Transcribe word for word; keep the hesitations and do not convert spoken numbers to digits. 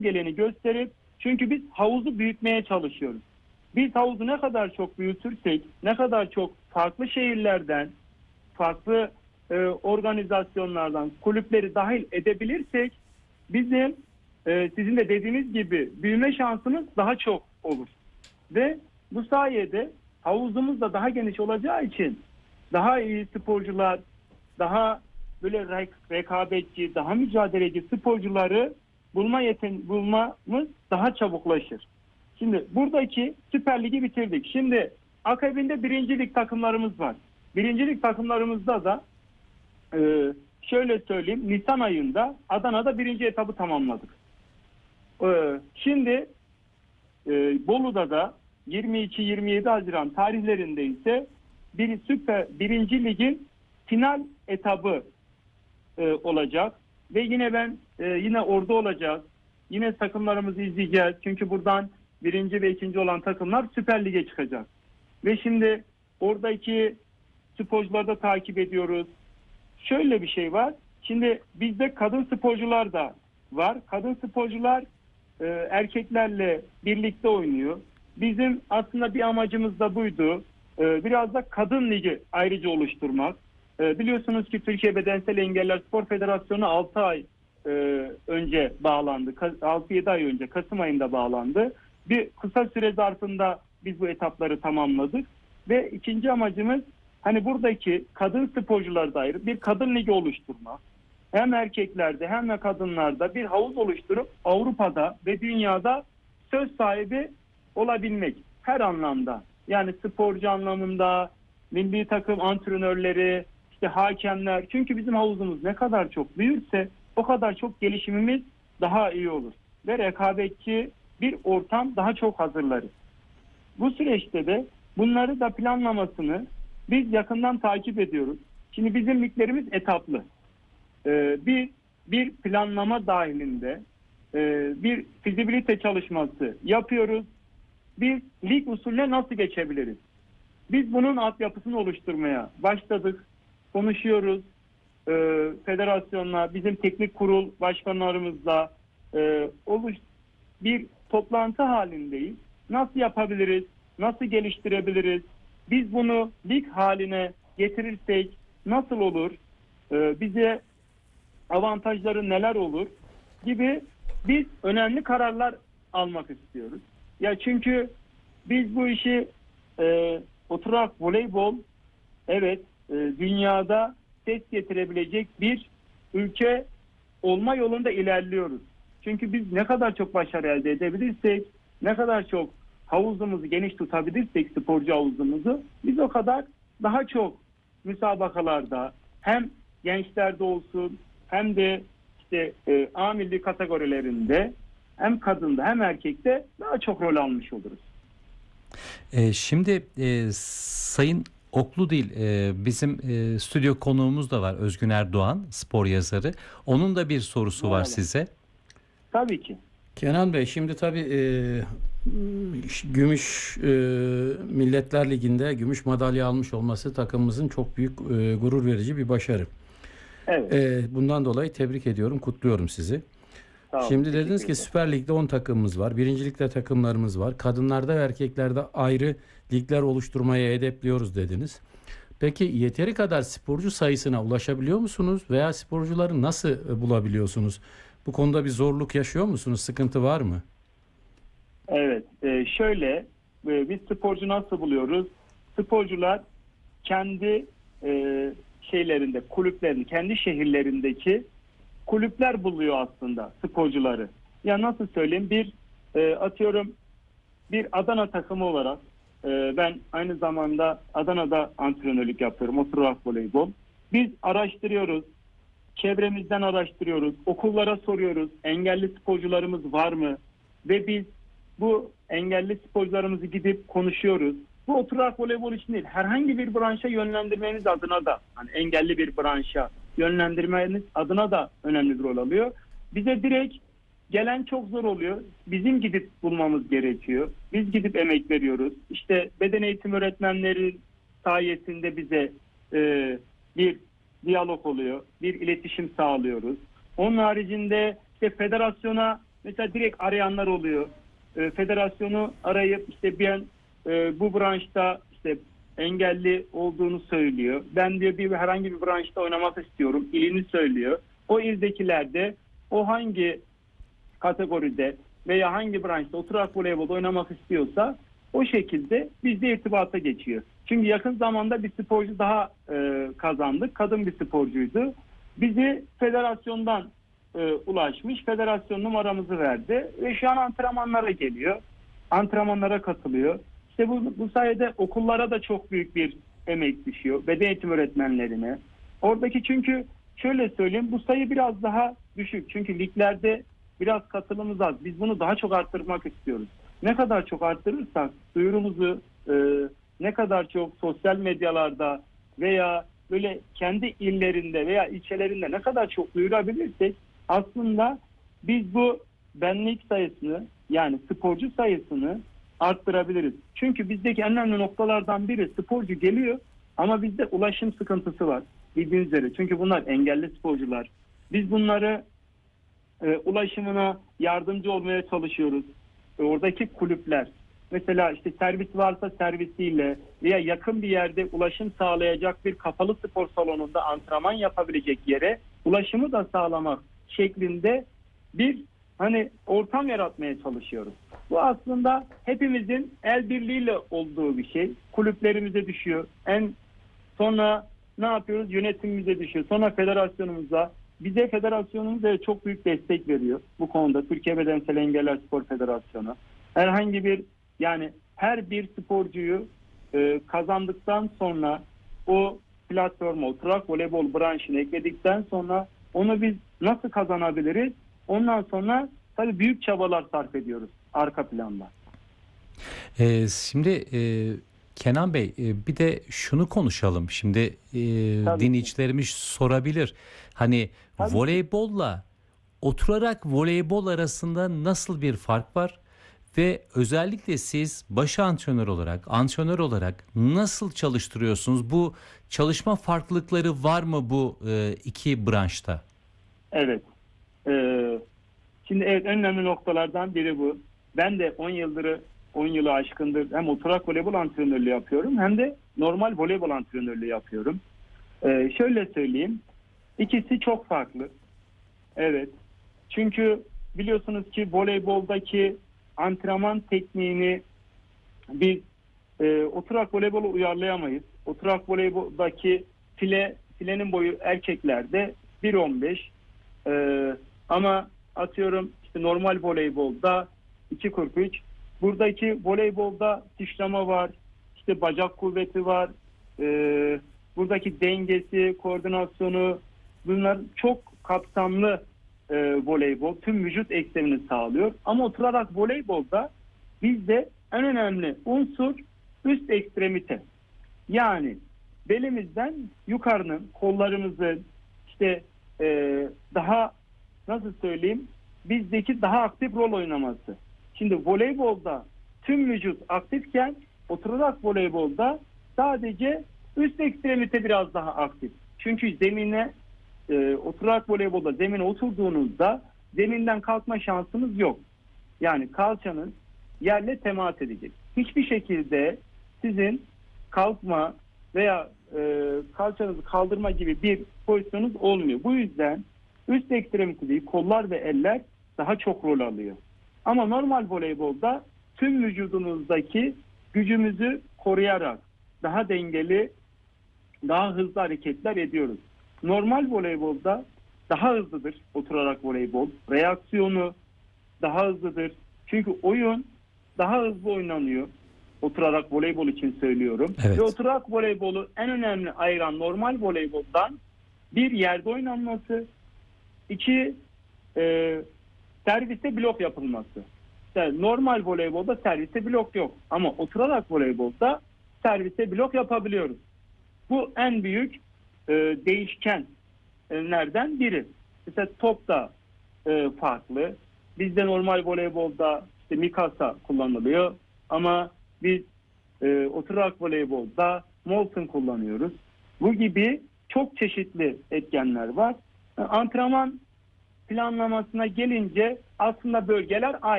geleni gösterip, çünkü biz havuzu büyütmeye çalışıyoruz. Biz havuzu ne kadar çok büyütürsek, ne kadar çok farklı şehirlerden, farklı e, organizasyonlardan kulüpleri dahil edebilirsek, bizim e, sizin de dediğiniz gibi büyüme şansımız daha çok olur. Ve bu sayede havuzumuz da daha geniş olacağı için daha iyi sporcular, daha böyle re- rekabetçi, daha mücadeleci sporcuları bulma yeten bulmamız daha çabuklaşır. Şimdi buradaki Süper Lig'i bitirdik. Şimdi akabinde birinci lig takımlarımız var. Birinci lig takımlarımızda da e, şöyle söyleyeyim, Nisan ayında Adana'da birinci etabı tamamladık. E, şimdi e, Bolu'da da yirmi iki yirmi yedi Haziran tarihlerinde ise bir süper birinci ligin final etabı e, olacak ve yine ben e, yine orada olacağız. Yine takımlarımızı izleyeceğiz. Çünkü buradan birinci ve ikinci olan takımlar Süper Lig'e çıkacak. Ve şimdi oradaki sporcuları da takip ediyoruz. Şöyle bir şey var. Şimdi bizde kadın sporcular da var. Kadın sporcular e, erkeklerle birlikte oynuyor. Bizim aslında bir amacımız da buydu. E, biraz da kadın ligi ayrıca oluşturmak. E, biliyorsunuz ki Türkiye Bedensel Engeller Spor Federasyonu altı ay e, önce bağlandı. altı yedi ay önce Kasım ayında bağlandı. Bir kısa süre zarfında biz bu etapları tamamladık. Ve ikinci amacımız, hani buradaki kadın sporcular dair bir kadın ligi oluşturmak. Hem erkeklerde hem de kadınlarda bir havuz oluşturup Avrupa'da ve dünyada söz sahibi olabilmek her anlamda. Yani sporcu anlamında, milli takım antrenörleri, işte hakemler. Çünkü bizim havuzumuz ne kadar çok büyürse o kadar çok gelişimimiz daha iyi olur. Ve rekabetçi bir ortam daha çok hazırlarız. Bu süreçte de bunları da planlamasını biz yakından takip ediyoruz. Şimdi bizim liglerimiz etaplı. Ee, bir, bir planlama dahilinde e, bir fizibilite çalışması yapıyoruz. Biz lig usulüne nasıl geçebiliriz? Biz bunun altyapısını oluşturmaya başladık. Konuşuyoruz. Ee, federasyonla, bizim teknik kurul başkanlarımızla e, oluş bir toplantı halindeyiz. Nasıl yapabiliriz? Nasıl geliştirebiliriz? Biz bunu lig haline getirirsek nasıl olur? Ee, bize avantajları neler olur? Gibi biz önemli kararlar almak istiyoruz. Ya çünkü biz bu işi e, oturarak voleybol, evet, e, dünyada ses getirebilecek bir ülke olma yolunda ilerliyoruz. Çünkü biz ne kadar çok başarı elde edebilirsek, ne kadar çok havuzumuzu geniş tutabilirsek, sporcu havuzumuzu, biz o kadar daha çok müsabakalarda hem gençlerde olsun hem de işte e, A milli kategorilerinde hem kadında hem erkekte daha çok rol almış oluruz. E, şimdi e, Sayın Oklu değil, e, bizim e, stüdyo konuğumuz da var, Özgün Erdoğan, spor yazarı. Onun da bir sorusu Merhaba. var size. Tabii ki. Kenan Bey, şimdi tabii e, Gümüş e, Milletler Ligi'nde gümüş madalya almış olması takımımızın çok büyük e, gurur verici bir başarı. Evet. E, bundan dolayı tebrik ediyorum, kutluyorum sizi. Sağ olun, Şimdi dediniz teşekkür ki ederim. Süper Lig'de on takımımız var. Birinci Lig'de takımlarımız var. Kadınlarda ve erkeklerde ayrı ligler oluşturmaya hedefliyoruz dediniz. Peki yeteri kadar sporcu sayısına ulaşabiliyor musunuz veya sporcuları nasıl bulabiliyorsunuz? Bu konuda bir zorluk yaşıyor musunuz? Sıkıntı var mı? Evet. E, şöyle, e, biz sporcu nasıl buluyoruz? Sporcular kendi e, şeylerinde, kulüplerini, kendi şehirlerindeki kulüpler buluyor aslında sporcuları. Ya nasıl söyleyeyim? Bir e, atıyorum bir Adana takımı olarak e, ben aynı zamanda Adana'da antrenörlük yapıyorum. Oturarak voleybol. Biz araştırıyoruz. Çevremizden araştırıyoruz. Okullara soruyoruz. Engelli sporcularımız var mı? Ve biz bu engelli sporcularımızı gidip konuşuyoruz. Bu oturarak voleybol için değil, herhangi bir branşa yönlendirmeniz adına da, hani engelli bir branşa yönlendirmeniz adına da önemli bir rol alıyor. Bize direkt gelen çok zor oluyor. Bizim gidip bulmamız gerekiyor. Biz gidip emek veriyoruz. İşte beden eğitim öğretmenleri sayesinde bize e, bir diyalog oluyor. Bir iletişim sağlıyoruz. Onun haricinde işte federasyona mesela direkt arayanlar oluyor. E, federasyonu arayıp işte ben e, bu branşta işte engelli olduğunu söylüyor. Ben diyor bir herhangi bir branşta oynamak istiyorum. İlini söylüyor. O ildekiler de o hangi kategoride veya hangi branşta oturak voleybolda oynamak istiyorsa o şekilde bizde irtibata geçiyor. Çünkü yakın zamanda bir sporcu daha e, kazandık. Kadın bir sporcuydu. Bizi federasyondan e, ulaşmış. Federasyon numaramızı verdi ve şu an antrenmanlara geliyor. Antrenmanlara katılıyor. İşte bu, bu sayede okullara da çok büyük bir emek düşüyor. Beden eğitim öğretmenlerine. Oradaki çünkü şöyle söyleyeyim, bu sayı biraz daha düşük. Çünkü liglerde biraz katılımımız az. Biz bunu daha çok arttırmak istiyoruz. Ne kadar çok arttırırsak duyurumuzu e, ne kadar çok sosyal medyalarda veya böyle kendi illerinde veya ilçelerinde ne kadar çok duyurabilirsek aslında biz bu benlik sayısını, yani sporcu sayısını arttırabiliriz. Çünkü bizdeki en önemli noktalardan biri, sporcu geliyor ama bizde ulaşım sıkıntısı var bildiğiniz üzere. Çünkü bunlar engelli sporcular. Biz bunları e, ulaşımına yardımcı olmaya çalışıyoruz. E, oradaki kulüpler mesela işte servis varsa servisiyle veya yakın bir yerde ulaşım sağlayacak bir kapalı spor salonunda antrenman yapabilecek yere ulaşımı da sağlamak şeklinde bir hani ortam yaratmaya çalışıyoruz. Bu aslında hepimizin el birliğiyle olduğu bir şey. Kulüplerimize düşüyor. En sonra ne yapıyoruz? Yönetimimize düşüyor. Sonra federasyonumuza. Bize federasyonumuz da çok büyük destek veriyor bu konuda. Türkiye Bedensel Engeller Spor Federasyonu. Herhangi bir yani her bir sporcuyu e, kazandıktan sonra o platforma, oturak voleybol branşını ekledikten sonra onu biz nasıl kazanabiliriz? Ondan sonra tabii büyük çabalar sarf ediyoruz arka planda. Ee, şimdi e, Kenan Bey e, bir de şunu konuşalım. Şimdi e, dinleyicilerimiz sorabilir. Hani Tabii voleybolla oturarak voleybol arasında nasıl bir fark var? Ve özellikle siz baş antrenör olarak, antrenör olarak nasıl çalıştırıyorsunuz? Bu çalışma farklılıkları var mı bu e, iki branşta? Evet. Ee, şimdi evet, en önemli noktalardan biri bu. Ben de on yıldır, on yılı aşkındır hem oturak voleybol antrenörlüğü yapıyorum hem de normal voleybol antrenörlüğü yapıyorum. Ee, şöyle söyleyeyim. İkisi çok farklı. Evet. Çünkü biliyorsunuz ki voleyboldaki antrenman tekniğini biz e, oturak voleybola uyarlayamayız. Oturak voleyboldaki file, filenin boyu erkeklerde bir on beş e, ama atıyorum işte normal voleybolda iki kırk üç. Buradaki voleybolda sıçrama var, işte bacak kuvveti var, e, buradaki dengesi, koordinasyonu, bunlar çok kapsamlı e, voleybol. Tüm vücut eksenini sağlıyor. Ama oturarak voleybolda bizde en önemli unsur üst ekstremite. Yani belimizden yukarının, kollarımızın işte e, daha nasıl söyleyeyim bizdeki daha aktif rol oynaması. Şimdi voleybolda tüm vücut aktifken oturarak voleybolda sadece üst ekstremite biraz daha aktif. Çünkü zemine e, oturarak voleybolda zemine oturduğunuzda zeminden kalkma şansınız yok. Yani kalçanız yerle temas edecek. Hiçbir şekilde sizin kalkma veya e, kalçanızı kaldırma gibi bir pozisyonunuz olmuyor. Bu yüzden üst ekstremite değil, kollar ve eller daha çok rol alıyor. Ama normal voleybolda tüm vücudunuzdaki gücümüzü koruyarak daha dengeli, daha hızlı hareketler ediyoruz. Normal voleybolda daha hızlıdır oturarak voleybol. Reaksiyonu daha hızlıdır. Çünkü oyun daha hızlı oynanıyor. Oturarak voleybol için söylüyorum. Evet. Ve oturarak voleybolu en önemli ayıran normal voleyboldan bir yerde oynanması, iki e, serviste blok yapılması. Yani normal voleybolda serviste blok yok. Ama oturarak voleybolda serviste blok yapabiliyoruz. Bu en büyük e, değişkenlerden biri. Mesela top da e, farklı. Bizde normal voleybolda işte Mikasa kullanılıyor. Ama biz e, oturarak voleybolda Molten kullanıyoruz. Bu gibi çok çeşitli etkenler var. Yani antrenman planlamasına gelince aslında bölgeler aynı.